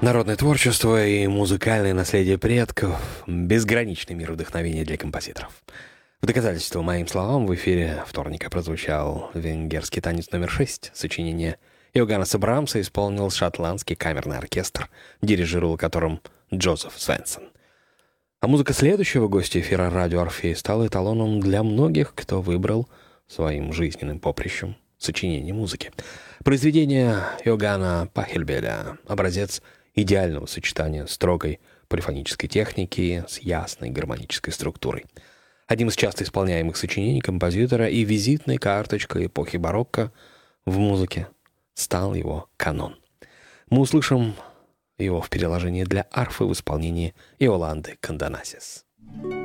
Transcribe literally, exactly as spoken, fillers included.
Народное творчество и музыкальное наследие предков — безграничный мир вдохновения для композиторов. В доказательство моим словам в эфире вторника прозвучал венгерский танец номер шесть, сочинение Йоганнеса Брамса, исполнил шотландский камерный оркестр, дирижировал которым Джозеф Свенсон. А музыка следующего гостя эфира «Радио Орфей» стала эталоном для многих, кто выбрал своим жизненным поприщем сочинение музыки. Произведение Йоганна Пахельбеля — образец идеального сочетания строгой полифонической техники с ясной гармонической структурой. Одним из часто исполняемых сочинений композитора и визитной карточкой эпохи барокко в музыке стал его канон. Мы услышим его в переложении для арфы в исполнении Иоланды Кондонасис.